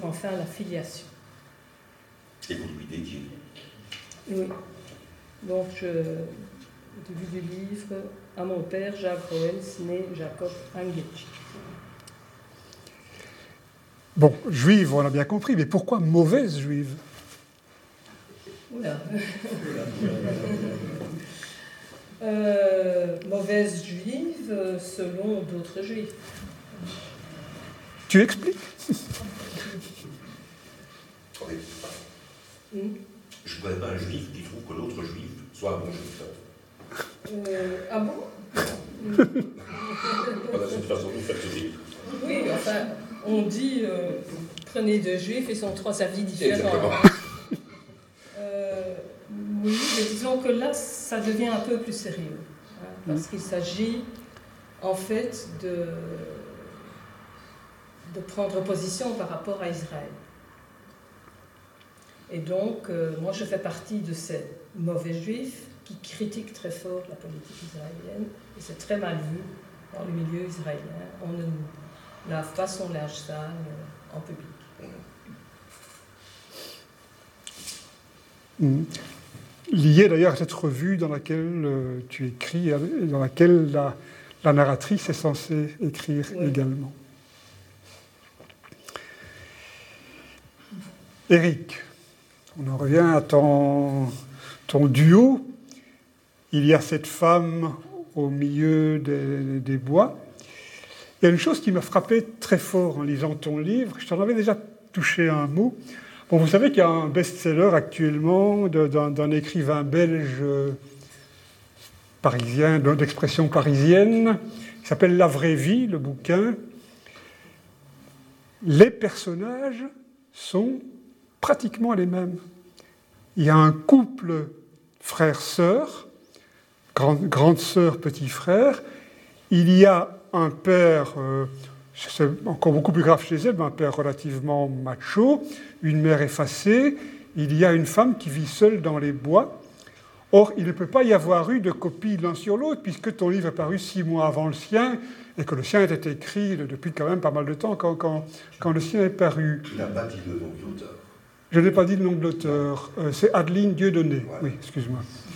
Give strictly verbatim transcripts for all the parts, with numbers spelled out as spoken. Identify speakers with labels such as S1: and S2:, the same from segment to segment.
S1: enfin la filiation.
S2: Et vous lui dédiez.
S1: Oui. Donc, je, au début du livre, à mon père, Jacques Roels, né Jacob Angetchi.
S3: Bon, juive, on l'a bien compris, mais pourquoi mauvaise juive?
S1: Oula. euh, mauvaise juive selon d'autres juifs.
S3: Tu expliques?
S2: Oui. Mm. Je ne connais pas un juif qui trouve que l'autre juif soit un bon juif.
S1: Euh, ah bon?
S2: Voilà, c'est une façon de faire ce livre.
S1: Oui, enfin, on dit euh, prenez deux juifs, ils sont trois avis différents.
S2: Exactement.
S1: Euh, oui, mais disons que là, ça devient un peu plus sérieux. Hein, parce qu'il s'agit, en fait, de, de prendre position par rapport à Israël. Et donc, euh, moi, je fais partie de ces mauvais juifs qui critiquent très fort la politique israélienne. Et c'est très mal vu dans le milieu israélien. On ne lave pas son linge sale euh, en public.
S3: Mmh. Lié d'ailleurs à cette revue dans laquelle euh, tu écris, et dans laquelle la, la narratrice est censée écrire oui. également. Éric, on en revient à ton, ton duo. Il y a cette femme au milieu des, des bois. Il y a une chose qui m'a frappé très fort en lisant ton livre. Je t'en avais déjà touché un mot. Bon, vous savez qu'il y a un best-seller actuellement d'un, d'un écrivain belge parisien, d'expression parisienne, qui s'appelle La vraie vie, le bouquin. Les personnages sont pratiquement les mêmes. Il y a un couple frère-sœur, grande, grande sœur, petit frère. Il y a un père, euh, c'est encore beaucoup plus grave chez elle, mais un père relativement macho, une mère effacée. Il y a une femme qui vit seule dans les bois. Or, il ne peut pas y avoir eu de copie l'un sur l'autre, puisque ton livre est paru six mois avant le sien, et que le sien était écrit depuis quand même pas mal de temps, quand, quand, quand le sien est paru.
S2: Tu n'as pas dit le nom de l'auteur.
S3: Je n'ai pas dit le nom de l'auteur. Euh, c'est Adeline Dieudonné. Ouais. Oui, excuse-moi.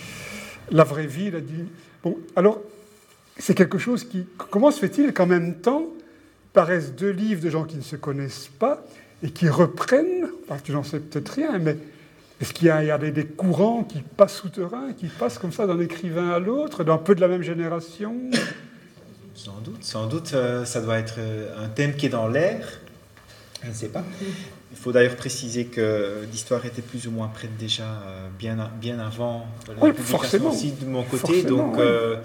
S3: La vraie vie, il a dit... Bon, alors, c'est quelque chose qui... Comment se fait-il qu'en même temps paraissent deux livres de gens qui ne se connaissent pas et qui reprennent... Enfin, tu n'en sais peut-être rien, mais... Est-ce qu'il y a, il y a des, des courants qui passent souterrains, qui passent comme ça d'un écrivain à l'autre, d'un peu de la même génération?
S4: Sans doute, sans doute, euh, ça doit être un thème qui est dans l'air. Je ne sais pas. Il faut d'ailleurs préciser que l'histoire était plus ou moins prête déjà euh, bien, bien avant la
S3: oui,
S4: publication
S3: forcément.
S4: aussi de mon côté.
S3: Forcément,
S4: donc,
S3: oui.
S4: euh,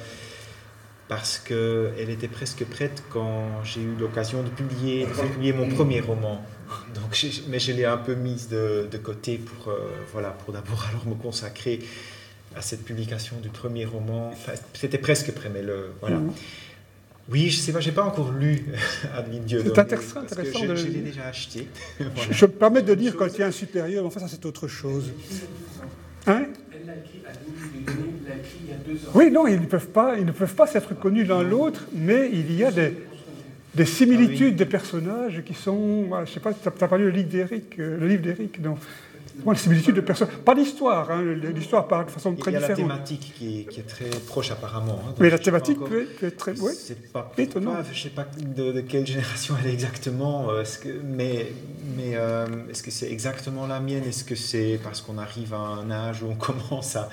S4: parce qu'elle était presque prête quand j'ai eu l'occasion de publier, de faire publier mon premier roman. Donc, j'ai, mais je l'ai un peu mise de, de côté pour, euh, voilà, pour d'abord alors me consacrer à cette publication du premier roman. Enfin, c'était presque prêt, mais le, voilà. Mmh. Oui, je ne sais pas, je n'ai pas encore lu Adeline Dieudonné.
S3: C'est intéressant, intéressant
S4: je,
S3: de
S4: je l'ai déjà acheté.
S3: Voilà. Je, je me permets de dire quand il y a un supérieur, enfin ça c'est autre chose. Hein?
S5: Elle l'a écrit, Adeline Dieudonné l'a écrit il y a deux ans.
S3: Oui, non, ils ne peuvent pas, ils ne peuvent pas s'être connus l'un l'autre, mais il y a des, des similitudes ah, oui. des personnages qui sont... Voilà, je ne sais pas, tu as parlé le livre d'Éric, le livre d'Éric, non. Bon, les similitudes de personnages, pas l'histoire, hein, l'histoire parle de façon très différente.
S4: Il y a différente. La thématique qui est, qui est très proche apparemment. Hein,
S3: mais la thématique encore... peut, peut être très... Oui.
S4: C'est pas
S3: étonnant.
S4: Pas, je ne sais pas de, de quelle génération elle est exactement, est-ce que, mais, mais euh, est-ce que c'est exactement la mienne? Est-ce que c'est parce qu'on arrive à un âge où on commence à,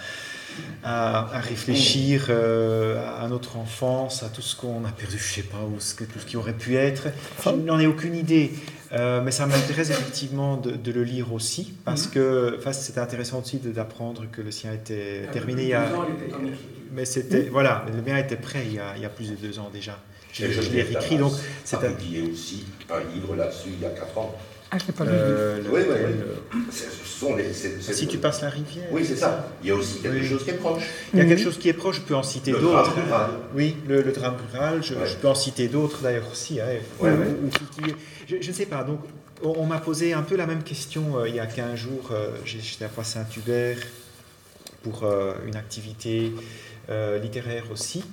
S4: à, à réfléchir euh, à notre enfance, à tout ce qu'on a perdu, je ne sais pas, ou ce que, tout ce qui aurait pu être? Je n'en ai aucune idée. Euh, mais ça m'intéresse effectivement de, de le lire aussi, parce que enfin, c'était intéressant aussi de, d'apprendre que le sien était ah, terminé il y a... Mais c'était, mmh. voilà, le mien était prêt il y a, il y a plus de deux ans déjà. Je, je, je l'ai réécrit, donc...
S2: C'est un... publié aussi un livre là-dessus il y a quatre ans.
S3: Ah, je n'ai pas lu.
S2: Euh, oui, oui, oui. Ce sont les, c'est, c'est
S4: si le... tu passes la rivière.
S2: Oui, c'est ça. Il y a aussi quelque oui. chose qui est proche.
S4: Il y a quelque chose qui est proche, je peux en citer
S2: le
S4: d'autres.
S2: Drame rural.
S4: Oui, le, le drame rural, je, ouais. je peux en citer d'autres d'ailleurs aussi. Hein,
S2: ouais,
S4: ou,
S2: ouais.
S4: Ou, ou, je, je ne sais pas, donc on, on m'a posé un peu la même question euh, il y a quinze jours. Euh, j'étais à Poix-Saint-Hubert pour euh, une activité euh, littéraire aussi.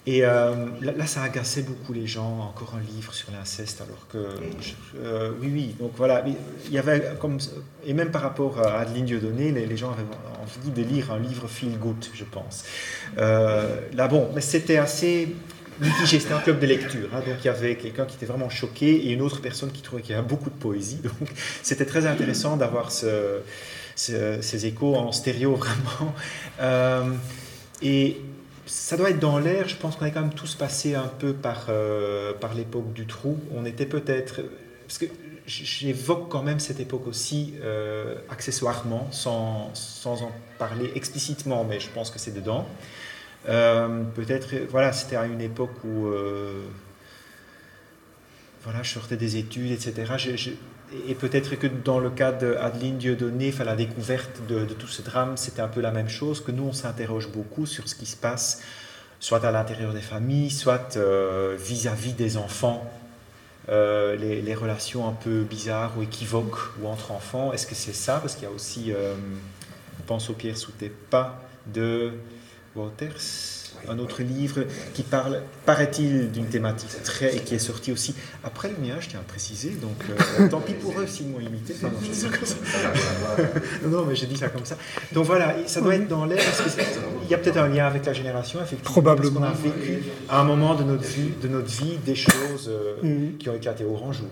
S4: Et euh, là, là, ça agaçait beaucoup les gens, encore un livre sur l'inceste, alors que... je- euh, oui, oui, donc voilà, il y avait comme... Et même par rapport à Adeline Dieudonné, les, les gens avaient envie de lire un livre feel-good, je pense. Euh, là, bon, mais c'était assez mitigé, c'était un club de lecture, hein, donc il y avait quelqu'un qui était vraiment choqué et une autre personne qui trouvait qu'il y avait beaucoup de poésie, donc c'était très intéressant d'avoir ce, ce, ces échos en stéréo, vraiment. Euh, et... Ça doit être dans l'air, je pense qu'on est quand même tous passés un peu par, euh, par l'époque du trou. On était peut-être... Parce que j'évoque quand même cette époque aussi euh, accessoirement, sans, sans en parler explicitement, mais je pense que c'est dedans. Euh, peut-être, voilà, c'était à une époque où... Euh, voilà, je sortais des études, et cetera. Je, je, et peut-être que dans le cas d'Adeline Dieudonné, enfin, la découverte de, de tout ce drame, c'était un peu la même chose, que nous, on s'interroge beaucoup sur ce qui se passe, soit à l'intérieur des familles, soit euh, vis-à-vis des enfants, euh, les, les relations un peu bizarres ou équivoques ou entre enfants. Est-ce que c'est ça? Parce qu'il y a aussi, euh, pense au Pierre sous tes pas de Wouters, un autre livre qui parle, paraît-il, d'une thématique très... et qui est sorti aussi après le mien, je tiens à préciser, donc euh, tant pis pour eux s'ils m'ont imité. Enfin, non, je dis ça comme ça. non, non, mais j'ai dit ça comme ça. Donc voilà, ça doit être dans l'air, parce que il y a peut-être un lien avec la génération, effectivement.
S3: Probablement.
S4: Parce qu'on a vécu à un moment de notre vie, de notre vie des choses euh, mmh. qui ont éclaté au grand jour.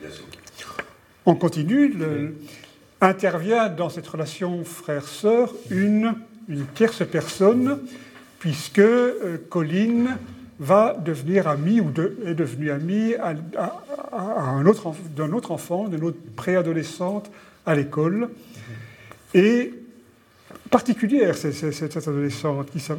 S3: On continue. Le, intervient dans cette relation frère-sœur une, une tierce personne, puisque euh, Colline va devenir amie, ou de, est devenue amie à, à, à un autre, d'un autre enfant, d'une autre préadolescente à l'école. Et particulière, c'est, c'est, cette adolescente. Qui, ça,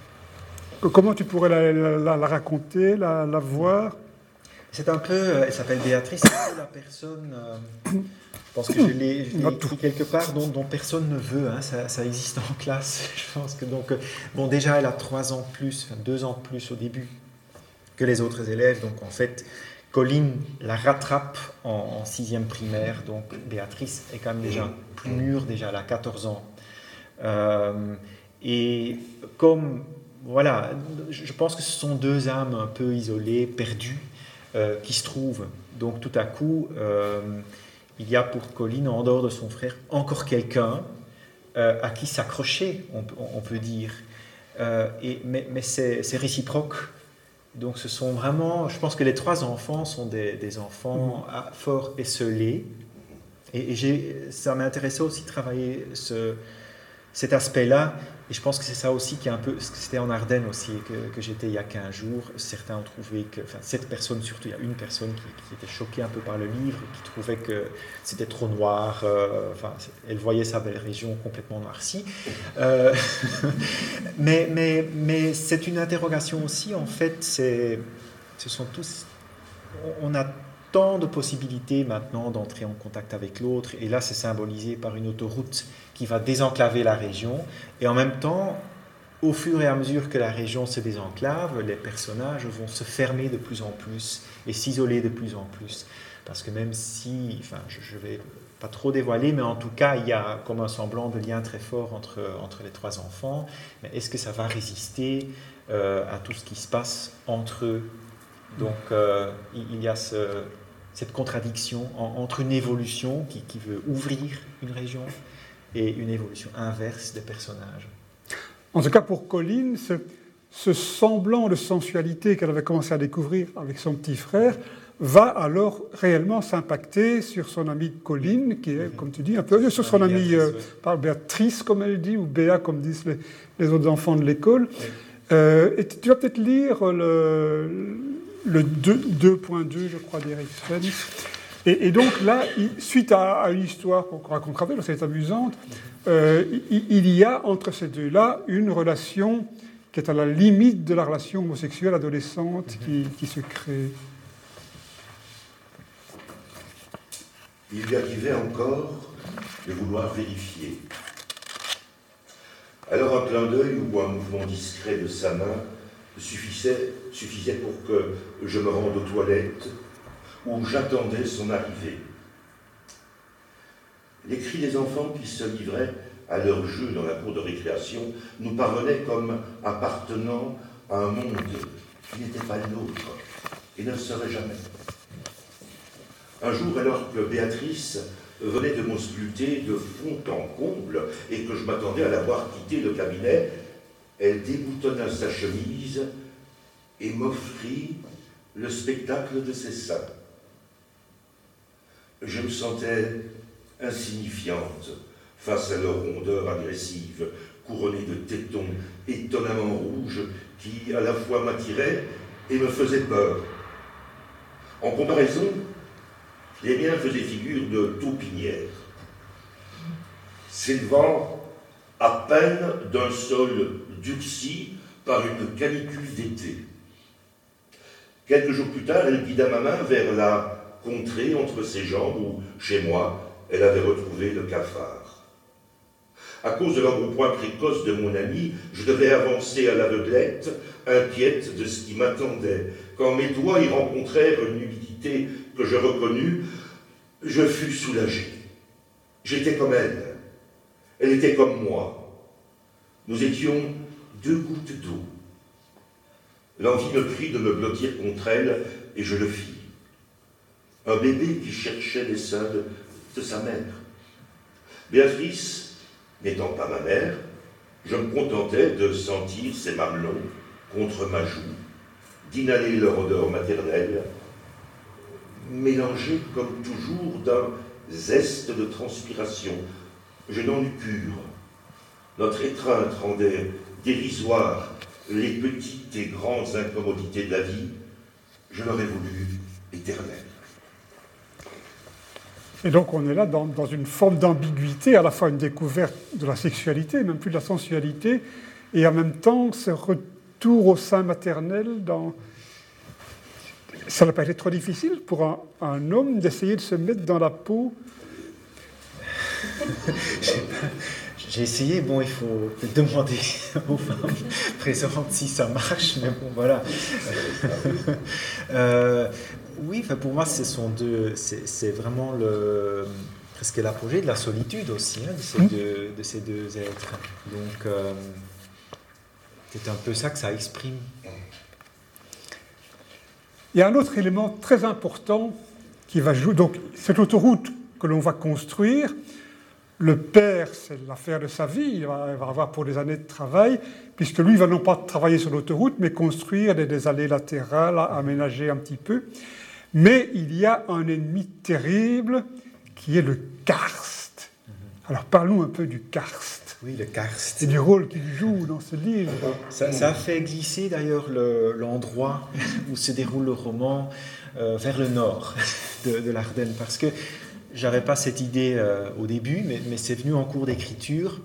S3: comment tu pourrais la, la, la raconter, la, la voir?
S4: C'est un peu, elle s'appelle Béatrice, c'est un peu la personne... Euh... Je pense que je l'ai, écrit quelque part dont, dont personne ne veut, hein, ça, ça existe en classe. Je pense que donc, bon, déjà elle a trois ans de plus, enfin deux ans de plus au début que les autres élèves, donc en fait, Colline la rattrape en, en sixième primaire, donc Béatrice est quand même déjà plus mûre, déjà elle a quatorze ans. Euh, et comme, voilà, je pense que ce sont deux âmes un peu isolées, perdues, euh, qui se trouvent. Donc tout à coup... Euh, il y a pour Colline, en dehors de son frère, encore quelqu'un euh, à qui s'accrocher, on, on peut dire. Euh, et, mais mais c'est, c'est réciproque. Donc ce sont vraiment... Je pense que les trois enfants sont des, des enfants mmh. forts esselés. Et, et j'ai, ça m'intéressait aussi de travailler ce, cet aspect-là. Et je pense que c'est ça aussi qui est un peu... C'était en Ardennes aussi que, que j'étais il y a quinze jours. Certains ont trouvé que... Enfin, cette personne, surtout, il y a une personne qui, qui était choquée un peu par le livre, qui trouvait que c'était trop noir. Euh, enfin, elle voyait sa belle région complètement noircie. Euh, mais, mais, mais c'est une interrogation aussi. En fait, c'est, ce sont tous... On a tant de possibilités maintenant d'entrer en contact avec l'autre. Et là, c'est symbolisé par une autoroute qui va désenclaver la région. Et en même temps, au fur et à mesure que la région se désenclave, les personnages vont se fermer de plus en plus et s'isoler de plus en plus. Parce que même si, enfin, je ne vais pas trop dévoiler, mais en tout cas, il y a comme un semblant de lien très fort entre, entre les trois enfants. Mais est-ce que ça va résister euh, à tout ce qui se passe entre eux? Donc, euh, il y a ce, cette contradiction en, entre une évolution qui, qui veut ouvrir une région et une évolution inverse des personnages.
S3: En tout cas, pour Colline, ce, ce semblant de sensualité qu'elle avait commencé à découvrir avec son petit frère va alors réellement s'impacter sur son amie Colline, qui est, mm-hmm. comme tu dis, un peu sur son amie Béatrice, euh, oui. par Béatrice, comme elle dit, ou Béa, comme disent les, les autres enfants de l'école. Oui. Euh, et tu vas peut-être lire le, le deux point deux, je crois, d'Eric Svens. Et, et donc là, il, suite à, à une histoire qu'on racontera, parce qu'elle est amusante, euh, il, il y a entre ces deux-là une relation qui est à la limite de la relation homosexuelle adolescente mm-hmm. qui, qui se crée.
S2: Il lui arrivait encore de vouloir vérifier. Alors un clin d'œil ou un mouvement discret de sa main suffisait, suffisait pour que je me rende aux toilettes où j'attendais son arrivée. Les cris des enfants qui se livraient à leur jeu dans la cour de récréation nous parvenaient comme appartenant à un monde qui n'était pas le nôtre et ne le serait jamais. Un jour, alors que Béatrice venait de m'ausculter de fond en comble et que je m'attendais à la voir quitter le cabinet, elle déboutonna sa chemise et m'offrit le spectacle de ses seins. Je me sentais insignifiante face à leur rondeur agressive, couronnée de tétons étonnamment rouges qui à la fois m'attiraient et me faisaient peur. En comparaison, les miens faisaient figure de taupinières, s'élevant à peine d'un sol durci par une canicule d'été. Quelques jours plus tard, elle guida ma main vers la contrée entre ses jambes où, chez moi, elle avait retrouvé le cafard. À cause de l'embonpoint précoce de mon ami, je devais avancer à l'aveuglette, inquiète de ce qui m'attendait. Quand mes doigts y rencontrèrent une nudité que je reconnus, je fus soulagé. J'étais comme elle. Elle était comme moi. Nous étions deux gouttes d'eau. L'envie me prit de me blottir contre elle, et je le fis. Un bébé qui cherchait les seins de, de sa mère. Béatrice, n'étant pas ma mère, je me contentais de sentir ses mamelons contre ma joue, d'inhaler leur odeur maternelle, mélangée comme toujours d'un zeste de transpiration. Je n'en eus cure. Notre étreinte rendait dérisoires les petites et grandes incommodités de la vie. Je l'aurais voulu éternelle.
S3: Et donc on est là dans, dans une forme d'ambiguïté, à la fois une découverte de la sexualité, même plus de la sensualité, et en même temps ce retour au sein maternel. Dans... Ça n'a pas été trop difficile pour un, un homme d'essayer de se mettre dans la peau.
S4: J'ai essayé, bon, il faut demander aux femmes présentes si ça marche, mais bon, voilà. euh, oui, enfin, pour moi, ce sont deux, c'est, c'est vraiment le, presque l'apogée de la solitude aussi, hein, de, ces mmh. deux, de ces deux êtres. Donc, euh, c'est un peu ça que ça exprime.
S3: Il y a un autre élément très important qui va jouer. Donc, cette autoroute que l'on va construire, le père, c'est l'affaire de sa vie, il va, il va avoir pour des années de travail, puisque lui, il va non pas travailler sur l'autoroute, mais construire des, des allées latérales, aménager un petit peu. Mais il y a un ennemi terrible qui est le karst. Alors, parlons un peu du karst.
S4: Oui, le karst.
S3: Et du rôle qu'il joue dans ce livre.
S4: Ça, ça a fait glisser d'ailleurs le, l'endroit où se déroule le roman euh, vers le nord de, de l'Ardenne, parce que j'avais pas cette idée euh, au début, mais, mais c'est venu en cours d'écriture.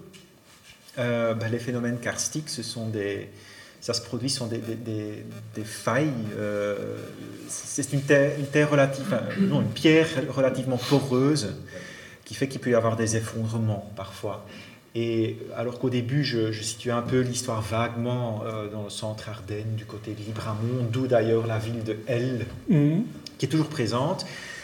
S4: Euh, bah, les phénomènes karstiques, ce sont des, ça se produit sont des, des, des, des failles. Euh, c'est une terre, une terre relative, enfin, non, une pierre relativement poreuse qui fait qu'il peut y avoir des effondrements parfois. Et alors qu'au début, je, je situais un peu l'histoire vaguement euh, dans le centre Ardennes, du côté de Libramont, d'où d'ailleurs la ville de Hell, mmh. qui est toujours présente.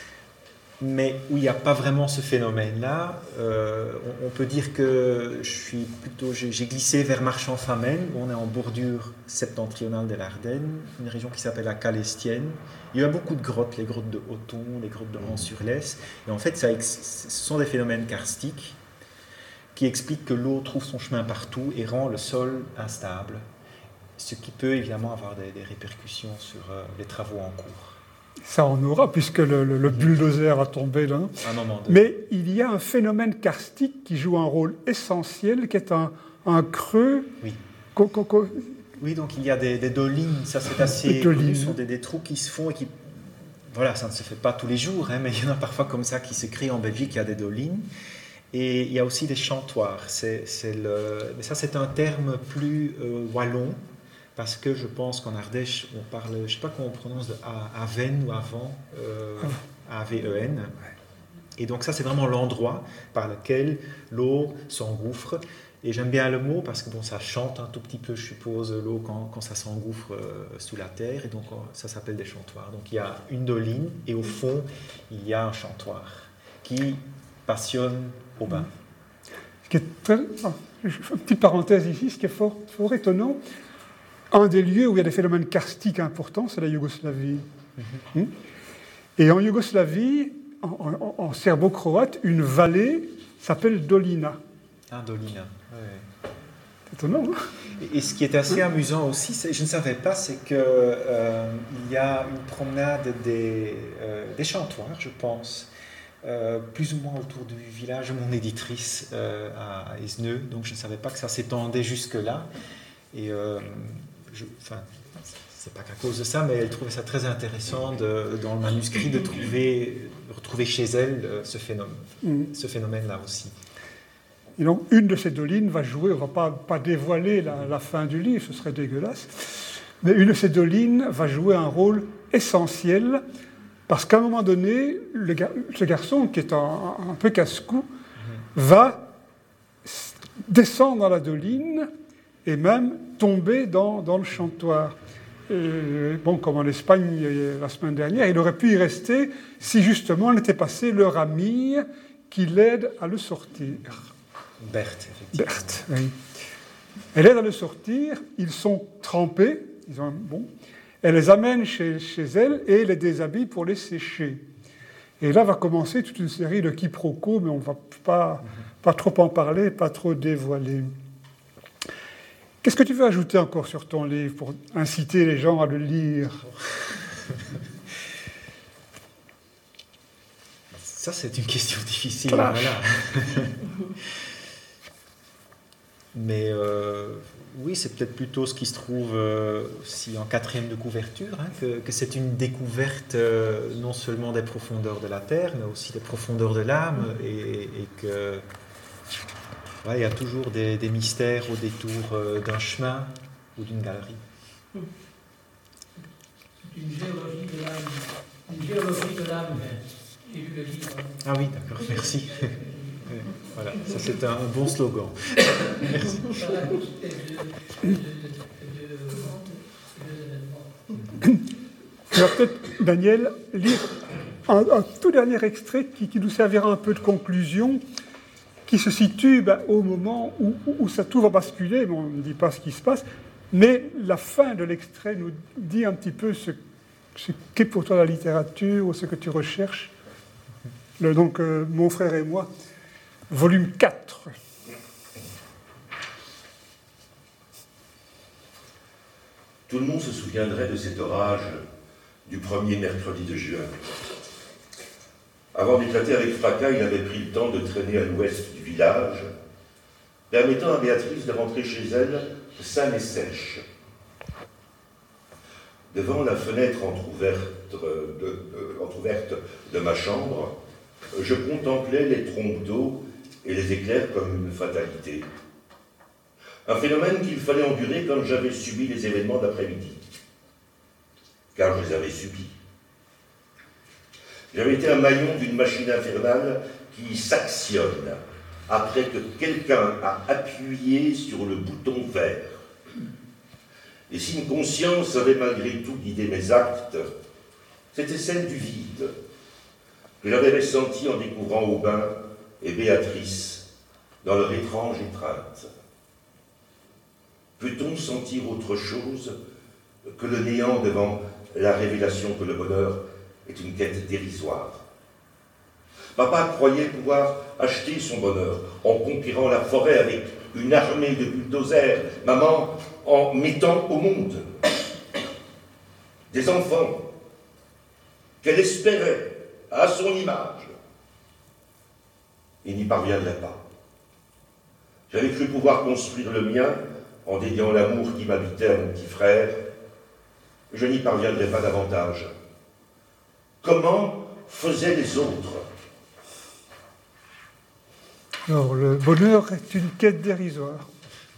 S4: Mais où il n'y a pas vraiment ce phénomène-là, euh, on, on peut dire que je suis plutôt, j'ai, j'ai glissé vers Marchand-Famenne, où on est en bordure septentrionale de l'Ardenne, une région qui s'appelle la Calestienne. Il y a beaucoup de grottes, les grottes de Hoton, les grottes de Hans-sur-Lesse. Et en fait, ça, ce sont des phénomènes karstiques qui expliquent que l'eau trouve son chemin partout et rend le sol instable, ce qui peut évidemment avoir des, des répercussions sur euh, les travaux en cours.
S3: Ça en aura, puisque le, le, le bulldozer va tomber là.
S4: Un moment de...
S3: Mais il y a un phénomène karstique qui joue un rôle essentiel, qui est un, un creux.
S4: Oui.
S3: Co, co, co...
S4: Oui, donc il y a des, des dolines, ça c'est assez connu, ce sont des, des trous qui se font et qui... Voilà, ça ne se fait pas tous les jours, hein, mais il y en a parfois comme ça qui se créent en Belgique, il y a des dolines. Et il y a aussi des chantoirs. C'est, c'est le... Mais ça c'est un terme plus euh, wallon, parce que je pense qu'en Ardèche, on parle, je ne sais pas comment on prononce, de Aven ou avant, euh, A V E N. Et donc ça, c'est vraiment l'endroit par lequel l'eau s'engouffre. Et j'aime bien le mot parce que bon, ça chante un tout petit peu, je suppose, l'eau quand, quand ça s'engouffre euh, sous la terre. Et donc ça s'appelle des chantoirs. Donc il y a une doline et au fond, il y a un chantoire qui passionne au bain.
S3: Ce qui est très... Une petite parenthèse ici, ce qui est fort, fort étonnant, un des lieux où il y a des phénomènes karstiques importants, c'est la Yougoslavie. Mm-hmm. Et en Yougoslavie, en, en, en serbo-croate, une vallée s'appelle Dolina.
S4: Ah, Dolina, oui.
S3: C'est étonnant, hein?
S4: Et, et ce qui est assez hein? amusant aussi, je ne savais pas, c'est qu'il euh, y a une promenade des, euh, des chantoirs, je pense, euh, plus ou moins autour du village de mon éditrice euh, à, à Esneux, donc je ne savais pas que ça s'étendait jusque-là. Et euh, je, enfin, c'est pas qu'à cause de ça, mais elle trouvait ça très intéressant de, dans le manuscrit de trouver, de retrouver chez elle ce phénomène, mmh. ce phénomène-là aussi.
S3: Et donc, une de ces dolines va jouer, on ne va pas, pas dévoiler la, la fin du livre, ce serait dégueulasse, mais une de ces dolines va jouer un rôle essentiel, parce qu'à un moment donné, le gar, ce garçon, qui est un, un peu casse-cou, mmh. va descendre dans la doline et même tomber dans, dans le chantoir. Et, bon, comme en Espagne la semaine dernière, il aurait pu y rester si justement elle était passée leur amie qui l'aide à le sortir.
S4: Berthe, effectivement.
S3: Berthe, oui. Elle aide à le sortir, ils sont trempés, ils ont, bon, elle les amène chez, chez elle et les déshabille pour les sécher. Et là va commencer toute une série de quiproquos, mais on ne va pas, mm-hmm. pas trop en parler, pas trop dévoiler. Qu'est-ce que tu veux ajouter encore sur ton livre pour inciter les gens à le lire?
S4: Ça, c'est une question difficile. Voilà. Mais euh, oui, c'est peut-être plutôt ce qui se trouve euh, aussi en quatrième de couverture, hein, que, que c'est une découverte euh, non seulement des profondeurs de la terre, mais aussi des profondeurs de l'âme, et, et que... Ouais, il y a toujours des, des mystères au détour euh, d'un chemin ou d'une galerie.
S5: Une géologie de l'âme. Une géologie de l'âme. J'ai lu le livre.
S4: Ah oui, d'accord, merci. Voilà, ça c'est un bon slogan. Merci.
S3: Je vais peut-être, Daniel, lire un, un tout dernier extrait qui, qui nous servira un peu de conclusion, qui se situe ben, au moment où, où, où ça tout va basculer, mais on ne dit pas ce qui se passe, mais la fin de l'extrait nous dit un petit peu ce, ce qu'est pour toi la littérature, ou ce que tu recherches. Le, donc, euh, Mon frère et moi, volume quatre.
S2: Tout le monde se souviendrait de cet orage du premier mercredi de juin. Avant d'éclater avec fracas, il avait pris le temps de traîner à l'ouest du village, permettant à Béatrice de rentrer chez elle saine et sèche. Devant la fenêtre entrouverte de, de, entrouverte de ma chambre, je contemplais les trompes d'eau et les éclairs comme une fatalité. Un phénomène qu'il fallait endurer quand j'avais subi les événements d'après-midi. Car je les avais subis. J'avais été un maillon d'une machine infernale qui s'actionne après que quelqu'un a appuyé sur le bouton vert. Et si une conscience avait malgré tout guidé mes actes, c'était celle du vide, que j'avais ressenti en découvrant Aubin et Béatrice dans leur étrange étreinte. Peut-on sentir autre chose que le néant devant la révélation que le bonheur est une quête dérisoire? Papa croyait pouvoir acheter son bonheur en conquérant la forêt avec une armée de bulldozers, maman en mettant au monde des enfants qu'elle espérait à son image. Il n'y parviendrait pas. J'avais cru pouvoir construire le mien en dédiant l'amour qui m'habitait à mon petit frère. Je n'y parviendrai pas davantage. Comment faisaient les autres?
S3: Alors, le bonheur est une quête dérisoire.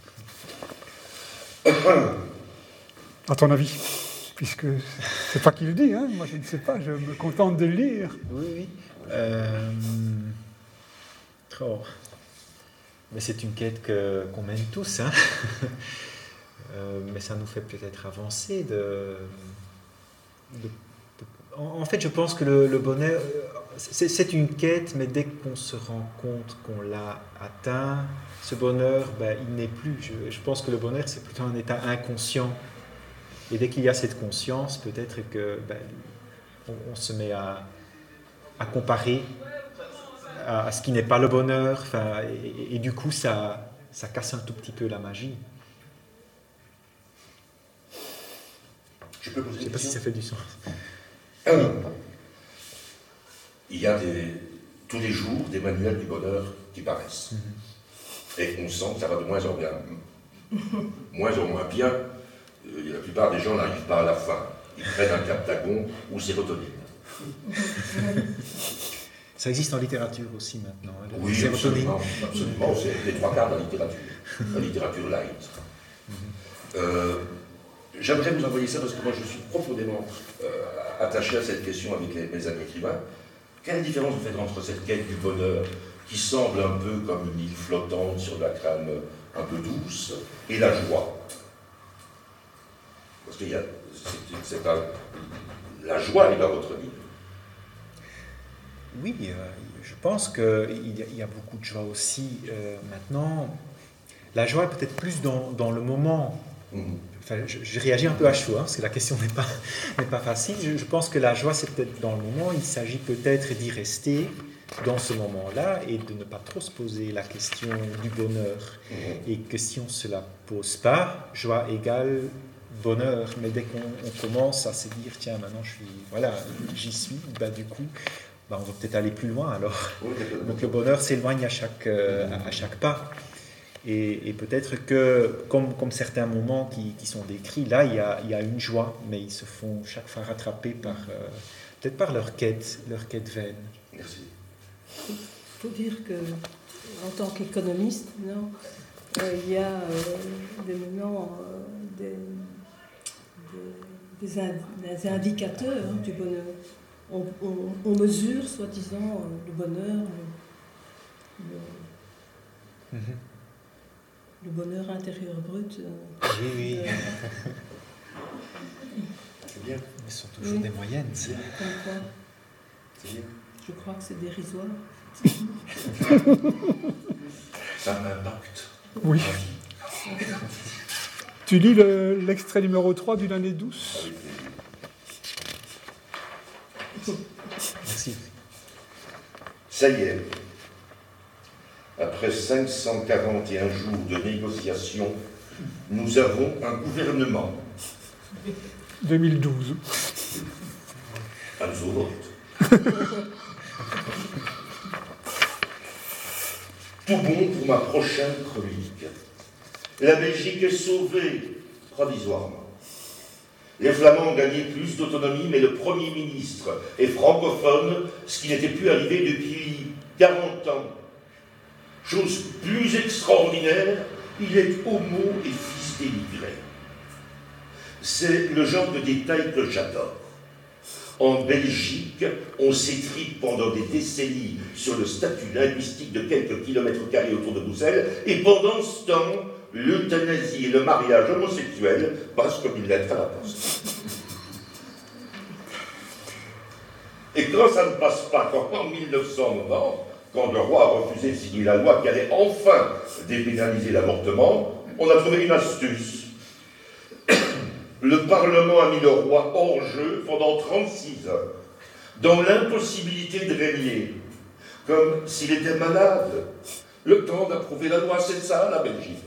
S3: À ton avis? Puisque c'est toi qui le dis, hein? Moi je ne sais pas, je me contente de le lire.
S4: Oui, oui. Euh... Oh. Mais c'est une quête que, qu'on mène tous, hein? euh, mais ça nous fait peut-être avancer. De, de, de... En, en fait, je pense que le, le bonheur, c'est, c'est une quête, mais dès qu'on se rend compte qu'on l'a atteint, ce bonheur, ben, il n'est plus. Je, je pense que le bonheur, c'est plutôt un état inconscient Et dès qu'il y a cette conscience, peut-être que ben, on, on se met à, à comparer à, à ce qui n'est pas le bonheur, enfin, et, et du coup, ça, ça casse un tout petit peu la magie.
S2: Je peux poser
S4: Je ne sais
S2: une
S4: pas si
S2: question
S4: ça fait du sens.
S2: Euh, Il y a des, tous les jours des manuels du bonheur qui paraissent. Mm-hmm. Et on sent que ça va de moins en bien. Moins en moins bien. Euh, la plupart des gens n'arrivent pas à la fin. Ils prennent un captagon ou sérotonine.
S4: Ça existe en littérature aussi maintenant. Hein,
S2: oui,
S4: sérotonine.
S2: absolument. absolument. C'est les trois quarts de la littérature. La littérature light. Mm-hmm. Euh, J'aimerais vous envoyer ça parce que moi je suis profondément euh, attaché à cette question avec les, mes amis écrivains. Quelle différence vous faites entre cette quête du bonheur qui semble un peu comme une île flottante sur la crâne un peu douce et la joie? Parce qu'il y a, c'est, c'est un, la joie est dans votre livre.
S4: Oui, euh, je pense qu'il y, y a beaucoup de joie aussi euh, maintenant. La joie est peut-être plus dans, dans le moment. Mmh. Enfin, je, je réagis un peu à chaud, hein, parce que la question n'est pas, n'est pas facile. Je, je pense que la joie, c'est peut-être dans le moment. Il s'agit peut-être d'y rester dans ce moment-là et de ne pas trop se poser la question du bonheur. Mmh. Et que si on ne se la pose pas, joie égale bonheur. Mais dès qu'on on commence à se dire, tiens, maintenant je suis, voilà, j'y suis, bah, du coup, bah, on va peut-être aller plus loin alors. Oui, donc le bonheur s'éloigne à chaque, euh, à, à chaque pas. Et, et peut-être que, comme, comme certains moments qui, qui sont décrits, là, il y, a, il y a une joie, mais ils se font chaque fois rattraper par, euh, peut-être par leur quête, leur quête vaine.
S2: Merci.
S1: Il faut dire que, en tant qu'économiste, non, euh, il y a euh, des moments, euh, des, des, des, ind, des indicateurs hein, du bonheur. On, on, on mesure, soi-disant, le bonheur, le, le, mm-hmm. le bonheur intérieur brut.
S4: Euh, oui, oui. Euh,
S2: c'est bien.
S4: Mais ce sont toujours oui. des moyennes. C'est
S1: comme quoi.
S2: C'est bien.
S1: Je crois que c'est dérisoire.
S2: Ça a un impact.
S3: Oui. Tu lis le, l'extrait numéro trois d'une année douce?
S4: Merci.
S2: Ça y est. Après cinq cent quarante et un jours de négociations, nous avons un gouvernement.
S3: deux mille douze.
S2: Also Tout bon pour ma prochaine chronique. La Belgique est sauvée, provisoirement. Les Flamands ont gagné plus d'autonomie, mais le Premier ministre est francophone, ce qui n'était plus arrivé depuis quarante ans. Chose plus extraordinaire, il est homo et fils d'émigré. C'est le genre de détail que j'adore. En Belgique, on s'étripe pendant des décennies sur le statut linguistique de quelques kilomètres carrés autour de Bruxelles, et pendant ce temps, l'euthanasie et le mariage homosexuel passent comme une lettre à la poste. Et quand ça ne passe pas, comme en mille neuf cent quatre-vingt-dix, quand le roi a refusé de signer la loi qui allait enfin dépénaliser l'avortement, on a trouvé une astuce. Le Parlement a mis le roi hors jeu pendant trente-six heures, dans l'impossibilité de régner, comme s'il était malade. Le temps d'approuver la loi, c'est ça, la Belgique.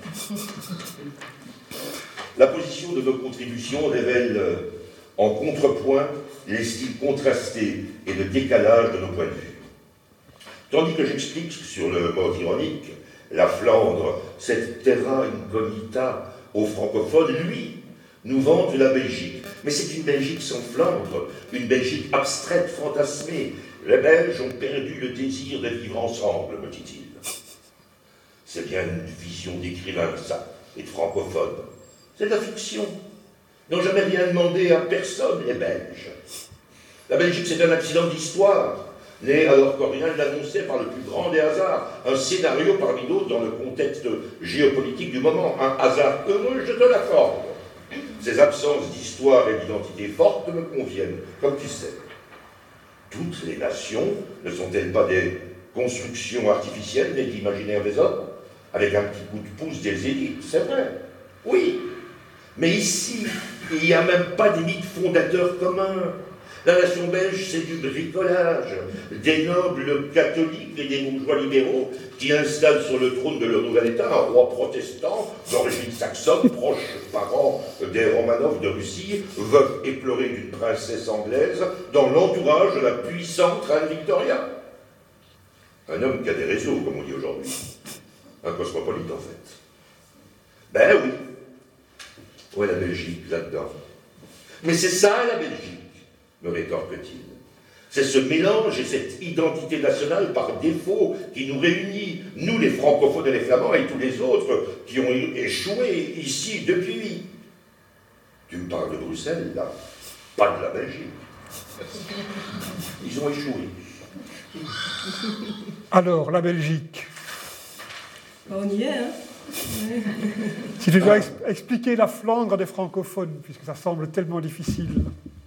S2: La position de nos contributions révèle euh, en contrepoint les styles contrastés et le décalage de nos points de vue. Tandis que j'explique sur le mode ironique, la Flandre, cette terra incognita aux francophones, lui, nous vante la Belgique. Mais c'est une Belgique sans Flandre, une Belgique abstraite, fantasmée. Les Belges ont perdu le désir de vivre ensemble, me dit-il. C'est bien une vision d'écrivain, ça, et de francophone. C'est de la fiction. Ils n'ont jamais rien demandé à personne, les Belges. La Belgique, c'est un accident d'histoire, né alors que rien ne l'annonçait par le plus grand des hasards. Un scénario parmi d'autres dans le contexte géopolitique du moment. Un hasard heureux, je te l'accorde. Ces absences d'histoire et d'identité fortes me conviennent, comme tu sais. Toutes les nations ne sont-elles pas des constructions artificielles de l'imaginaire des hommes, avec un petit coup de pouce des élites? C'est vrai, oui. Mais ici, il n'y a même pas des mythes fondateurs communs. La nation belge, c'est du bricolage, des nobles catholiques et des bourgeois libéraux qui installent sur le trône de leur nouvel État un roi protestant d'origine saxonne, proche parent des Romanov de Russie, veuf éploré d'une princesse anglaise, dans l'entourage de la puissante reine Victoria. Un homme qui a des réseaux, comme on dit aujourd'hui. Un cosmopolite, en fait. Ben oui. Où est la Belgique, là-dedans? Mais c'est ça, la Belgique, me rétorque-t-il. C'est ce mélange et cette identité nationale par défaut qui nous réunit, nous les francophones et les flamands et tous les autres qui ont échoué ici depuis. Tu me parles de Bruxelles, là, pas de la Belgique. Ils ont échoué.
S3: Alors, la Belgique.
S1: On y est, hein?
S3: Si tu dois ex- expliquer la Flandre des francophones, puisque ça semble tellement difficile.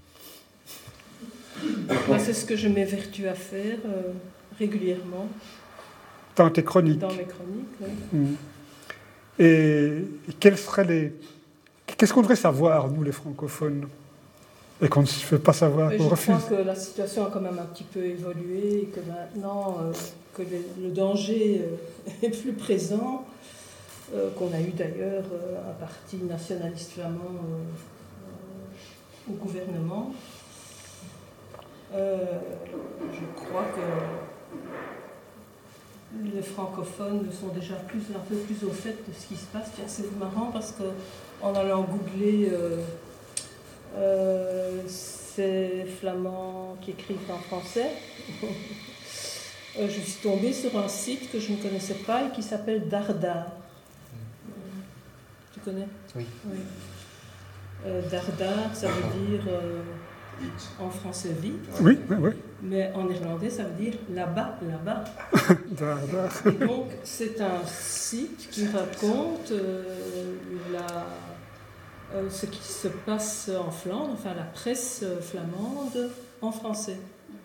S1: Moi, c'est ce que je m'évertue à faire euh, régulièrement.
S3: Dans tes chroniques.
S1: Dans mes chroniques, oui.
S3: Mmh. Et, et quels seraient les... Qu'est-ce qu'on devrait savoir, nous, les francophones, et qu'on ne veut pas savoir,
S1: Mais
S3: qu'on
S1: je
S3: refuse?
S1: crois que la situation a quand même un petit peu évolué et que maintenant, euh, que le, le danger euh, est plus présent, euh, qu'on a eu d'ailleurs euh, un parti nationaliste flamand euh, euh, au gouvernement. Euh, je crois que les francophones sont déjà plus, un peu plus au fait de ce qui se passe. Tiens, c'est marrant parce qu'en allant googler euh, euh, ces flamands qui écrivent en français, euh, je suis tombée sur un site que je ne connaissais pas et qui s'appelle Dardar. Tu connais?
S4: Oui.
S1: Oui. Euh, Dardar, ça veut dire... Euh, en français vite,
S3: Oui, oui, oui.
S1: mais en irlandais ça veut dire là-bas, là-bas.
S3: Dardar.
S1: Et donc c'est un site qui raconte euh, la, euh, ce qui se passe en Flandre, enfin la presse flamande en français.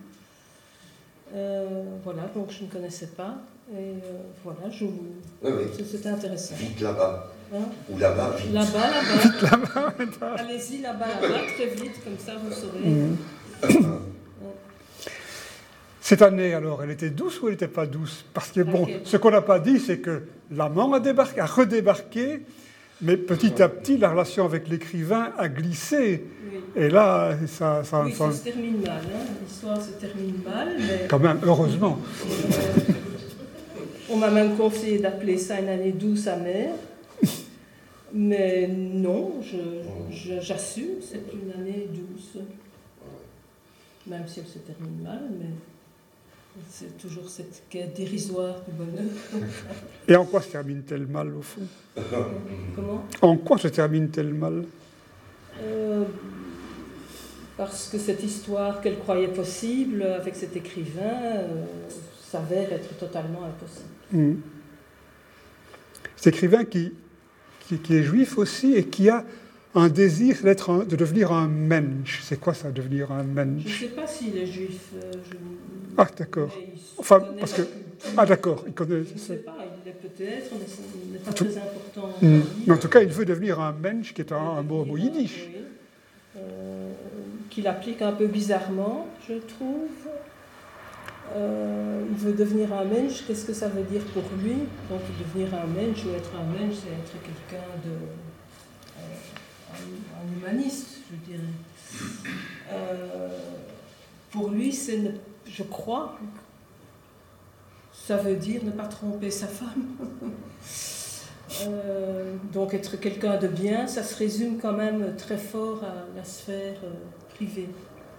S1: Euh, voilà, donc je ne connaissais pas. Et euh, voilà, je vous...
S2: Oui, oui.
S1: C'était intéressant.
S2: Vite là-bas.
S1: Hein?
S2: Ou là-bas, vite.
S1: Là-bas, là-bas. Allez-y là-bas, là-bas, très vite, comme ça vous saurez.
S3: Mmh. Cette année, alors, elle était douce ou elle n'était pas douce? Parce que, bon,
S1: Laquelle?
S3: ce qu'on n'a pas dit, c'est que l'amant a débarqué, a redébarqué, mais petit à petit, la relation avec l'écrivain a glissé.
S1: Oui.
S3: Et là, ça... ça,
S1: Oui,
S3: ça
S1: ça se termine mal, hein. L'histoire se termine mal, mais...
S3: quand même, heureusement.
S1: Euh, on m'a même conseillé d'appeler ça une année douce amère. Mais non, je, je, j'assume, c'est une année douce. Même si elle se termine mal, mais c'est toujours cette quête dérisoire du bonheur.
S3: Et en quoi se termine-t-elle mal, au fond?
S1: Comment?
S3: En quoi se termine-t-elle mal?
S1: euh, Parce que cette histoire qu'elle croyait possible avec cet écrivain euh, s'avère être totalement impossible.
S3: Mmh. Cet écrivain qui... Qui, qui est juif aussi et qui a un désir d'être un, de devenir un mensch. C'est quoi ça, devenir un mensch?
S1: Je ne sais pas s'il est juif. Euh, je...
S3: Ah, d'accord. Enfin, parce que... Ah, d'accord. Il connaît...
S1: Je ne sais pas, il est peut-être, mais ce n'est pas
S3: Tout...
S1: très important.
S3: Mmh. Mais en tout cas, il veut devenir un mensch, qui est un, un mot yiddish.
S1: Oui. Euh, qu'il applique un peu bizarrement, je trouve. Euh, il veut devenir un mensch, qu'est-ce que ça veut dire pour lui? Donc devenir un mensch ou être un mensch, c'est être quelqu'un de... Euh, un, un humaniste, je dirais. Euh, pour lui, c'est, ne, je crois, ça veut dire ne pas tromper sa femme. euh, donc être quelqu'un de bien, ça se résume quand même très fort à la sphère euh, privée.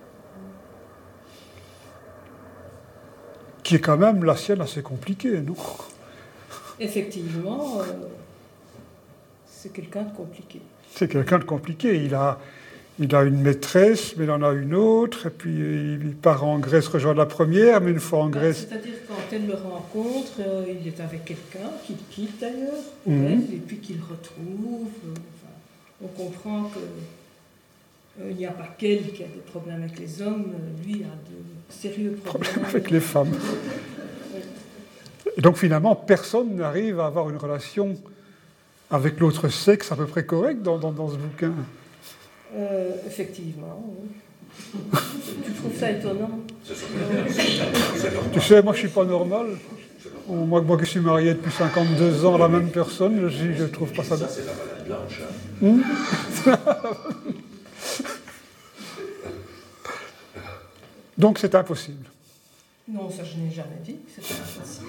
S3: Qui est quand même la sienne assez compliquée, non?
S1: Effectivement, euh, c'est quelqu'un de compliqué.
S3: C'est quelqu'un de compliqué. Il a, il a une maîtresse, mais il en a une autre, et puis il part en Grèce rejoindre la première, mais une fois en Grèce...
S1: C'est-à-dire quand elle le rencontre, euh, il est avec quelqu'un qu'il quitte d'ailleurs, pour
S3: Mmh.
S1: elle, et puis qu'il retrouve. Euh, enfin, on comprend que euh, il n'y a pas qu'elle qui a des problèmes avec les hommes, lui a de sérieux problèmes
S3: problème avec les femmes. Et donc finalement, personne n'arrive à avoir une relation avec l'autre sexe à peu près correct dans, dans, dans ce bouquin.
S1: Euh, effectivement, oui. Tu trouves ça étonnant?
S3: Tu sais, moi je suis pas normal. Moi, moi qui suis marié depuis cinquante-deux ans à la même personne, je, je trouve pas ça...
S2: Ça, c'est la malade blanche. Hein.
S3: Hmm? Donc c'est impossible.
S1: Non, ça je n'ai jamais dit que c'était impossible.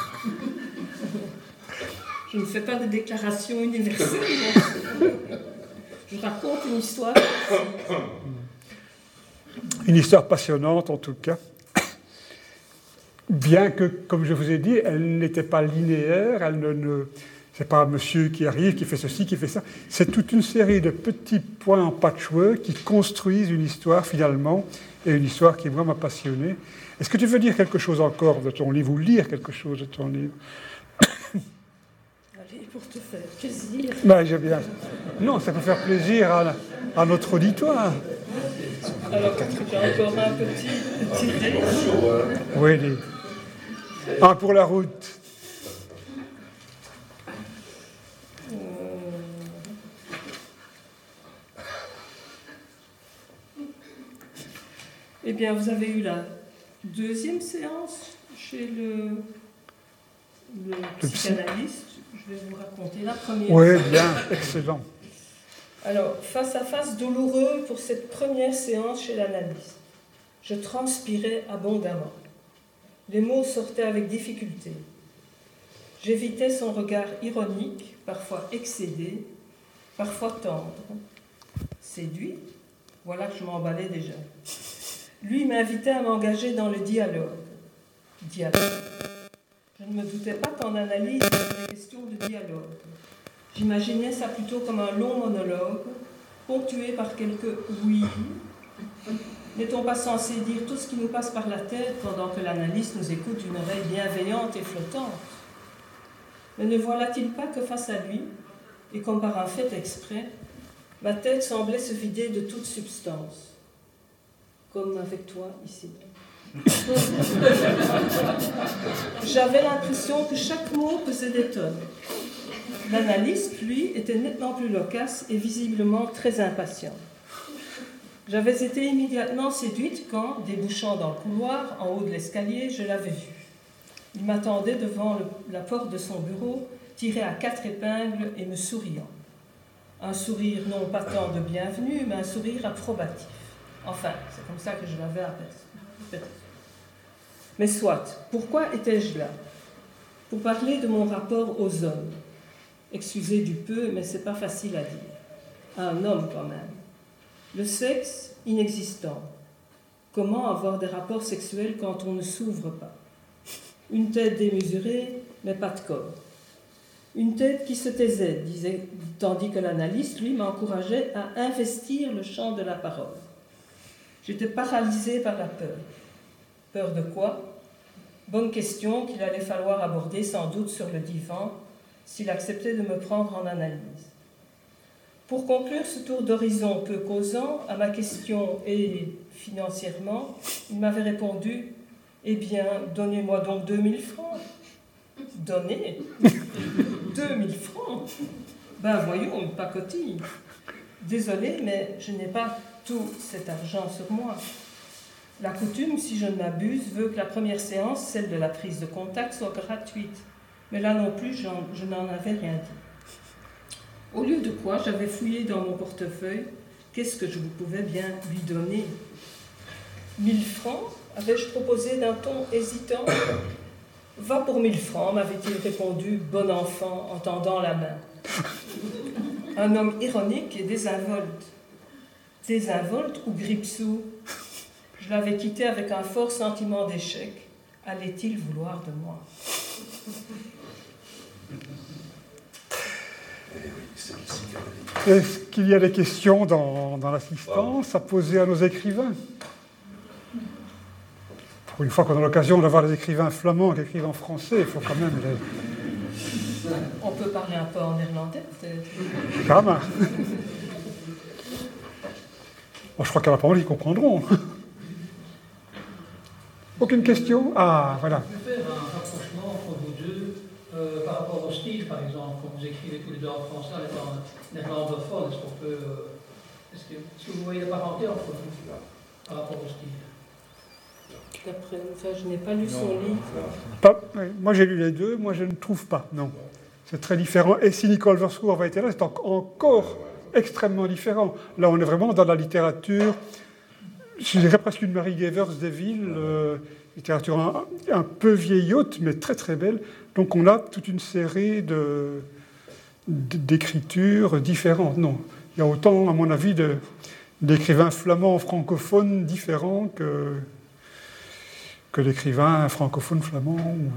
S1: Je ne fais pas de déclaration universelle. Je raconte une histoire.
S3: Une histoire passionnante en tout cas. Bien que, comme je vous ai dit, elle n'était pas linéaire, elle ne, ne c'est pas un monsieur qui arrive, qui fait ceci, qui fait ça. C'est toute une série de petits points en patchwork qui construisent une histoire finalement, et une histoire qui, moi, m'a passionné. Est-ce que tu veux dire quelque chose encore de ton livre, ou lire quelque chose de ton livre?
S1: Allez, pour te faire plaisir.
S3: Ben, j'ai bien. Non, ça peut faire plaisir à, à notre auditoire.
S1: Alors, j'ai encore un petit, petit texte.
S3: Oui, dis. Un pour la route.
S1: Euh... Eh bien, vous avez eu la deuxième séance chez le, le psychanalyste. Je vais vous raconter la première.
S3: Oui, bien, excellent.
S1: Alors, face à face douloureux pour cette première séance chez l'analyste. Je transpirais abondamment. Les mots sortaient avec difficulté. J'évitais son regard ironique, parfois excédé, parfois tendre. Séduit, voilà que je m'emballais déjà. Lui m'invitait à m'engager dans le dialogue. Dialogue. Je ne me doutais pas qu'en analyse, il y avait question de dialogue. J'imaginais ça plutôt comme un long monologue, ponctué par quelques « oui ». N'est-on pas censé dire tout ce qui nous passe par la tête pendant que l'analyste nous écoute d'une oreille bienveillante et flottante? Mais ne voilà-t-il pas que face à lui, et comme par un fait exprès, ma tête semblait se vider de toute substance, comme avec toi ici. J'avais l'impression que chaque mot pesait des tonnes. L'analyste, lui, était nettement plus loquace et visiblement très impatient. J'avais été immédiatement séduite quand, débouchant dans le couloir, en haut de l'escalier, je l'avais vu. Il m'attendait devant le, la porte de son bureau, tiré à quatre épingles et me souriant. Un sourire non pas tant de bienvenue, mais un sourire approbatif. Enfin, c'est comme ça que je l'avais aperçu. Mais soit, pourquoi étais-je là? Pour parler de mon rapport aux hommes. Excusez du peu, mais c'est pas facile à dire. Un homme quand même. Le sexe inexistant. Comment avoir des rapports sexuels quand on ne s'ouvre pas? Une tête démesurée, mais pas de corps. Une tête qui se taisait, disait, tandis que l'analyste, lui, m'encourageait à investir le champ de la parole. J'étais paralysée par la peur. Peur de quoi? Bonne question qu'il allait falloir aborder sans doute sur le divan s'il acceptait de me prendre en analyse. Pour conclure ce tour d'horizon peu causant, à ma question et financièrement, il m'avait répondu « Eh bien, donnez-moi donc deux mille francs. » Donnez deux mille francs? Ben voyons, une pacotille. Désolé, mais je n'ai pas tout cet argent sur moi. La coutume, si je ne m'abuse, veut que la première séance, celle de la prise de contact, soit gratuite. Mais là non plus, je n'en avais rien dit. Au lieu de quoi, j'avais fouillé dans mon portefeuille. Qu'est-ce que je vous pouvais bien lui donner? Mille francs, avais-je proposé d'un ton hésitant. Va pour mille francs, m'avait-il répondu, bon enfant, en tendant la main. Un homme ironique et désinvolte. Désinvolte ou gripsou? Je l'avais quitté avec un fort sentiment d'échec. Allait-il vouloir de moi?
S3: Est-ce qu'il y a des questions dans, dans l'assistance à poser à nos écrivains? Pour une fois qu'on a l'occasion d'avoir des écrivains flamands qui écrivent en français, il faut quand même les...
S1: On peut parler un peu en néerlandais, peut-être?
S3: Quand même. Bon, je crois qu'à la parole, ils comprendront. Aucune question? Ah, voilà.
S5: Je vais faire un rapprochement entre vous deux euh, par rapport au style par exemple, quand vous écrivez tous les deux en français, en étant néerlandophone, est-ce qu'on peut. Euh, est-ce, que, est-ce que vous voyez la parenté entre vous par rapport au style?
S1: D'après, enfin, je n'ai pas lu son
S4: Non.
S1: livre.
S3: Pas, oui, moi j'ai lu les deux, moi je ne trouve pas, non. C'est très différent. Et si Nicole Verscourt avait été là, c'est en- encore extrêmement différent. Là, on est vraiment dans la littérature, je dirais presque une Marie Gevers des villes, euh, littérature un, un peu vieillotte, mais très très belle. Donc on a toute une série de, de- d'écritures différentes. Non, il y a autant, à mon avis, de, d'écrivains flamands francophones différents que, que d'écrivains francophones flamands. ou-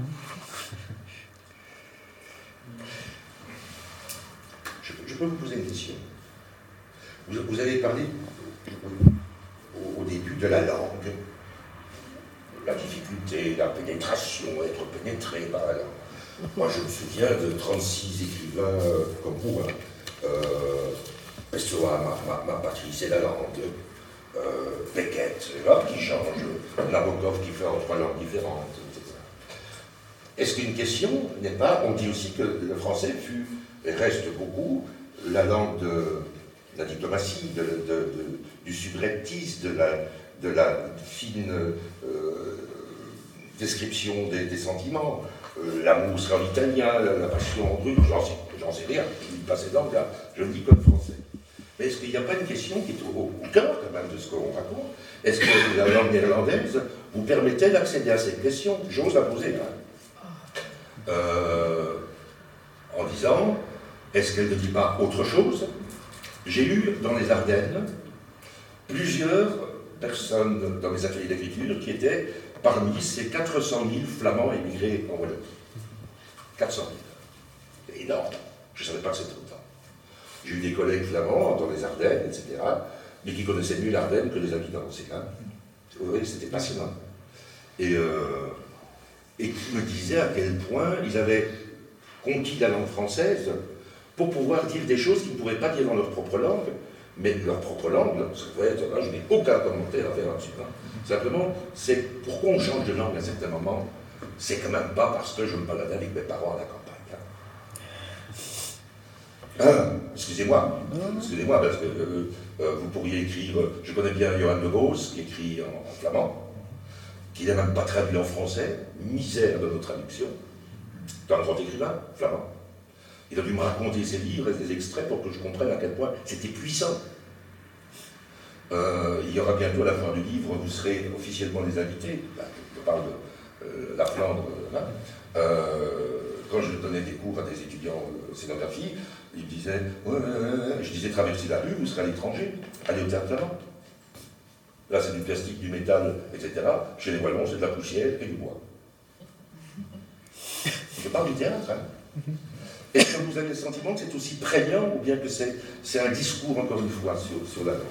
S2: Je, je peux vous poser une question. Vous, vous avez parlé au, au début de la langue, la difficulté, la pénétration, être pénétré par la langue. Moi, je me souviens de trente-six écrivains euh, comme vous. Hein. Euh, Pessoa, ma, ma, ma patrie, c'est la langue. Euh, Beckett, là, qui change. Nabokov qui fait en trois langues différentes, et cetera. Est-ce qu'une question n'est pas, on dit aussi que le français fut et reste beaucoup la langue de la diplomatie, de, de, de, du subreptice, de la, de la fine euh, description des, des sentiments. Euh, l'amour sera en italien, la, la passion en russe, j'en sais, j'en sais rien, je ne dis pas ces langues-là, je le dis comme français. Mais est-ce qu'il n'y a pas une question qui est au, au cœur quand même de ce qu'on raconte? Est-ce que la langue néerlandaise vous permettait d'accéder à cette question? J'ose la poser là. Euh, en disant, est-ce qu'elle ne dit pas autre chose? J'ai eu dans les Ardennes plusieurs personnes dans les ateliers d'écriture qui étaient parmi ces quatre cent mille flamands émigrés en Wallonie. quatre cent mille. C'est énorme. Je ne savais pas que c'était autant. J'ai eu des collègues flamands dans les Ardennes, et cetera, mais qui connaissaient mieux l'Ardenne que les habitants. C'est là. Vous voyez, c'était passionnant. Et, euh, et qui me disaient à quel point ils avaient conquis la langue française pour pouvoir dire des choses qu'ils ne pourraient pas dire dans leur propre langue, mais leur propre langue, ça peut être, là, je n'ai aucun commentaire à faire là-dessus. Hein. Simplement, c'est pourquoi on change de langue à certains moments, c'est quand même pas parce que je me baladais avec mes parents à la campagne. Hein. Ah, excusez-moi, excusez-moi, parce que euh, euh, vous pourriez écrire, je connais bien Johan de Vos, qui écrit en, en flamand, qui n'est même pas traduit en français, misère de nos traductions, dans le grand écrivain flamand. Il a dû me raconter ses livres et ses extraits pour que je comprenne à quel point c'était puissant. Euh, il y aura bientôt à la fin du livre, vous serez officiellement les invités. Là, je parle de euh, la Flandre. Là. Euh, quand je donnais des cours à des étudiants de scénographie, ils me disaient, ouais, ouais, ouais. Je disais, traversez la rue, vous serez à l'étranger, allez au théâtre flamand. Là, c'est du plastique, du métal, et cetera. Chez les Wallons, c'est de la poussière et du bois. Je parle du théâtre, hein. Est-ce que vous avez le sentiment que c'est aussi prégnant ou bien que c'est, c'est un discours, encore une fois, sur, sur la langue?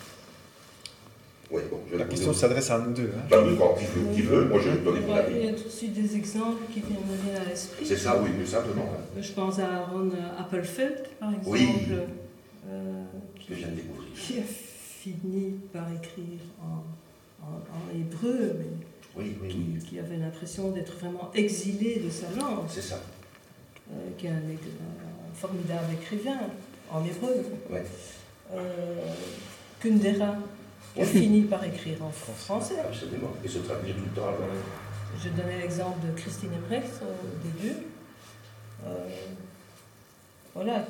S2: Oui, bon, je
S4: La question s'adresse à nous deux. Hein.
S2: Ben oui, bon, qui veut, qui veut, moi je vais donner mon avis.
S1: Il y a tout de suite des exemples qui viennent me venir à l'esprit.
S2: C'est ça, oui, mais simplement. Hein.
S1: Je pense à Aaron Appelfeld, par exemple,
S2: Oui.
S1: euh,
S2: Je
S1: qui,
S2: viens de découvrir.
S1: qui a fini par écrire en, en, en hébreu, mais
S2: Oui, oui,
S1: qui,
S2: oui.
S1: qui avait l'impression d'être vraiment exilé de sa langue.
S2: C'est ça.
S1: Euh, qui est un, un formidable écrivain en hébreu.
S2: Ouais.
S1: Euh, Kundera, qui a fini par écrire en français.
S2: Absolument. Et se traduire tout le temps. Alors.
S1: Je donnais l'exemple de Christine Embrecht au début. Euh, voilà.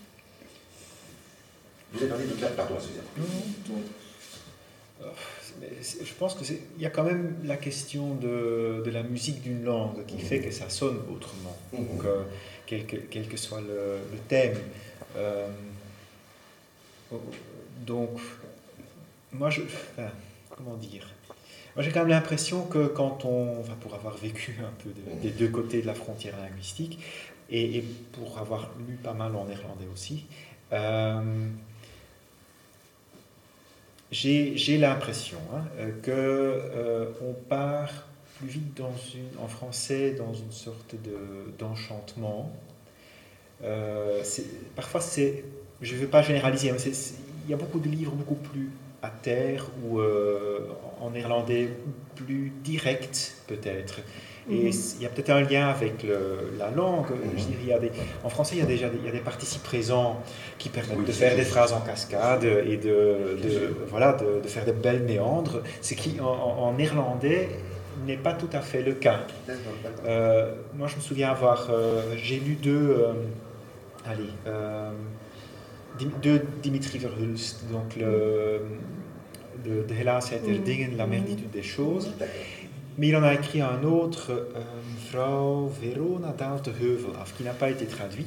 S2: Vous avez parlé de classe, pardon, excusez-moi.
S4: Je pense qu'il y a quand même la question de, de la musique d'une langue qui fait que ça sonne autrement. Donc, euh, quel, que, quel que soit le, le thème. Euh, donc, moi, je, enfin, comment dire, moi j'ai quand même l'impression que quand on, enfin, pour avoir vécu un peu de, des deux côtés de la frontière linguistique et, et pour avoir lu pas mal en néerlandais aussi, euh, j'ai, j'ai l'impression hein, que euh, on part plus vite dans une, en français dans une sorte de, d'enchantement. Euh, c'est, parfois, c'est, je ne veux pas généraliser, mais c'est, c'est, il y a beaucoup de livres beaucoup plus à terre ou euh, en néerlandais plus direct peut-être. Et
S1: Mhm.
S4: il y a peut-être un lien avec le- la langue. Je dirais, il y a des, en français, il y a déjà des, il y a des participes présents qui permettent
S2: Oui,
S4: de
S2: c'est
S4: faire des
S2: juste.
S4: phrases en cascade et de,
S2: Bien
S4: de-
S2: sûr.
S4: voilà, de, de faire de belles méandres, ce qui en, en- en néerlandais n'est pas tout à fait le cas. Euh, moi, je me souviens avoir, euh, j'ai lu deux, euh, allez, euh, Dim- deux Dimitri Verhulst, donc le, de, de Helaasheid der
S1: Mhm.
S4: Dingen, la
S1: Mhm.
S4: merditude des choses.
S2: D'accord.
S4: Mais il en a écrit un autre, euh, Frau Verona Daalt de Heuvelaf, qui n'a pas été traduit.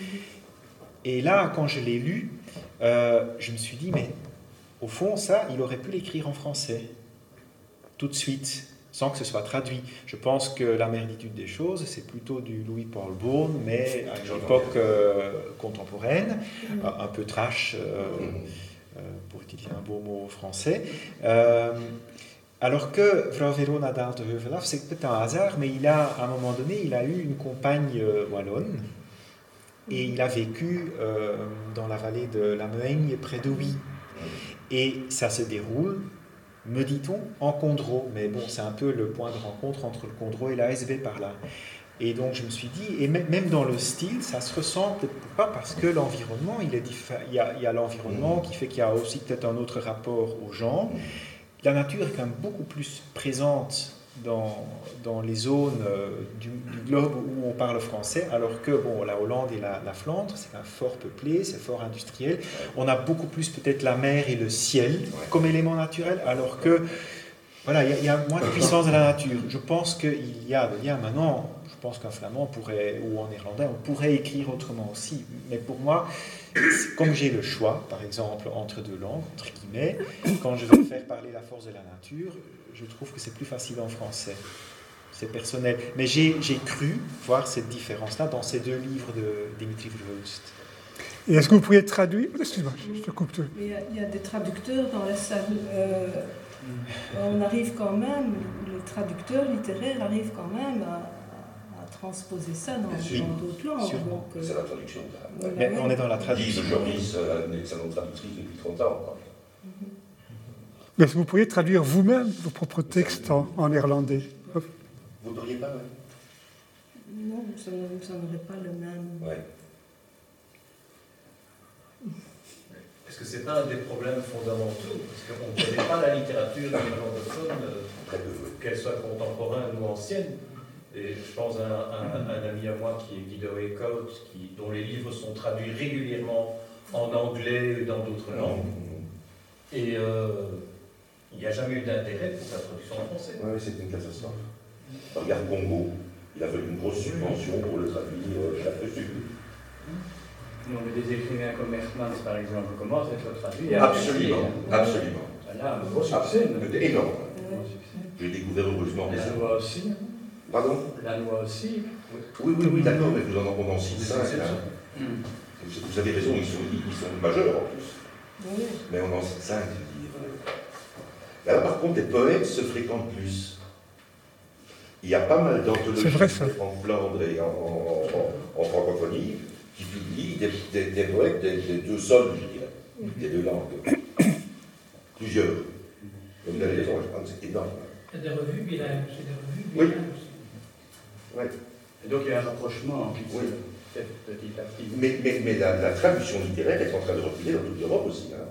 S4: Et là, quand je l'ai lu, euh, je me suis dit, mais au fond, ça, il aurait pu l'écrire en français, tout de suite, sans que ce soit traduit. Je pense que la merditude des choses, c'est plutôt du Louis-Paul Beaune, mais à une époque euh, contemporaine,
S1: Mhm.
S4: un peu trash, euh,
S2: Mhm.
S4: euh, pour utiliser un beau mot français. Euh, alors que Frau Verona Daalt de Heuvelaf, c'est peut-être un hasard, mais il a, à un moment donné, il a eu une compagne euh, wallonne, et il a vécu euh, dans la vallée de la Meuigne, près de Huy. Et ça se déroule, me dit-on, en Condro. Mais bon, c'est un peu le point de rencontre entre le Condro et l'A S B par là. Et donc je me suis dit, et même même dans le style, ça se ressent peut-être pas parce que l'environnement, il est diffé- il y a, il y a l'environnement qui fait qu'il y a aussi peut-être un autre rapport aux gens. La nature est quand même beaucoup plus présente dans, dans les zones euh, du, du globe où on parle français, alors que bon, la Hollande et la, la Flandre, c'est quand même fort peuplé, c'est fort industriel. On a beaucoup plus peut-être la mer et le ciel comme éléments naturels, alors que voilà, il y, a- il y a moins de puissance de la nature. Je pense qu'il y a des liens maintenant. Je pense qu'un flamand pourrait, ou en néerlandais, on pourrait écrire autrement aussi. Mais pour moi, c'est- comme j'ai le choix, par exemple, entre deux langues, entre guillemets, quand je veux faire parler la force de la nature, je trouve que c'est plus facile en français. C'est personnel. Mais j'ai j'ai cru voir cette différence-là dans ces deux livres de Dimitri Verhulst.
S3: Et est-ce que vous pourriez traduire... Excuse-moi, je te coupe. tout.
S1: Mais il y, a, il y a des traducteurs dans la salle. Euh, on arrive quand même, les traducteurs littéraires arrivent quand même à, à- à transposer ça dans
S2: Bien sûr.
S1: dans d'autres langues.
S4: Sûrement.
S1: Donc, euh,
S2: C'est la traduction. ça.
S1: voilà,
S4: Mais
S1: oui.
S4: on est dans la
S2: Yves
S4: traduction.
S2: Joris, euh, une excellente traductrice depuis trente ans. quoi.
S3: Mais est-ce que vous pourriez traduire vous-même vos propres textes en, en néerlandais?
S2: Vous n'auriez pas, ouais.
S1: Non, ça ne- ça n'aurait pas le même.
S2: Ouais.
S6: Est-ce que c'est pas un des problèmes fondamentaux? Parce qu'on ne connaît pas la littérature néerlandophone, euh,
S2: Très peu, ouais.
S6: qu'elle soit contemporaine ou ancienne. Et je pense à un, un- un ami à moi qui est Guido Eekhout, qui dont les livres sont traduits régulièrement en anglais et dans d'autres langues. Et euh, il n'y a jamais eu d'intérêt pour la traduction en français.
S2: Oui, c'est une catastrophe. Regarde Congo, il a fallu une grosse subvention pour le traduire euh, chaque sud.
S7: Non, mais des écrivains comme Hermans, par exemple, commencent à être traduits.
S2: Absolument, absolument.
S7: Là, un gros succès.
S2: Ah, énorme.
S1: Ouais.
S2: J'ai découvert heureusement
S7: La
S2: récemment.
S7: loi aussi.
S2: Pardon?
S7: La loi aussi.
S2: Oui, oui, oui, d'accord, mais vous en en citez cinq.
S6: C'est
S2: hein.
S6: ça.
S2: Vous vous avez raison, ils sont, ils sont majeurs en plus.
S1: Oui.
S2: Mais on en cite cinq, je veux dire. Là, par contre, les poètes se fréquentent plus. Il y a pas mal d'anthologies
S3: C'est vrai, ça.
S2: en Flandre et en, en- en- en francophonie qui publient des, des- des poètes des, des deux sols, je dirais, des deux langues. Plusieurs. Vous avez raison, je pense que c'est énorme.
S5: Il y a des revues bilingues, c'est des revues
S2: Oui.
S5: bilingues aussi.
S2: Ouais.
S7: Et donc il y a un rapprochement qui
S2: Oui.
S7: se fait petit à petit.
S2: Mais, mais, mais la, la traduction littéraire est en train de reculer dans toute l'Europe aussi. Hein.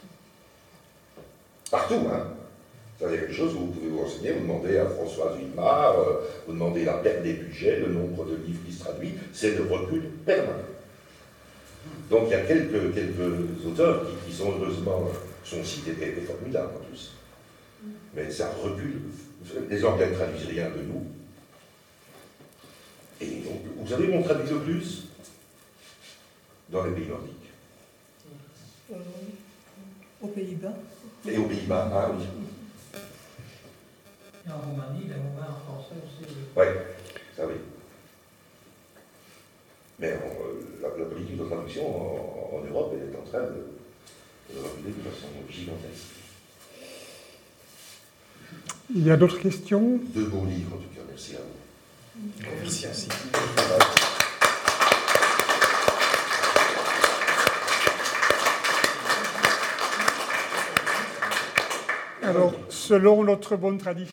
S2: Partout, hein. Ça, c'est quelque chose que vous pouvez vous renseigner. Vous demandez à Françoise Wilmar, euh, vous demandez la perte des budgets, le nombre de livres qui se traduisent, c'est le recul permanent. Donc il y a quelques, quelques auteurs qui, qui sont heureusement sont cités et formidables en plus. Mais ça recule. Les Anglais ne traduisent rien de nous. Et donc, vous savez où on traduit le plus? Dans les pays nordiques.
S1: Euh, aux Pays-Bas.
S2: Et aux Pays-Bas, ah oui.
S5: Et en Roumanie, les Roumains en français aussi.
S2: Oui, ça oui. Mais on, euh, la, la politique de traduction en, en Europe elle est en train de, de reculer de façon gigantesque.
S3: Il y a d'autres questions?
S2: Deux beaux livres en tout cas, merci à vous.
S4: Merci aussi.
S3: Alors, selon notre bonne tradition,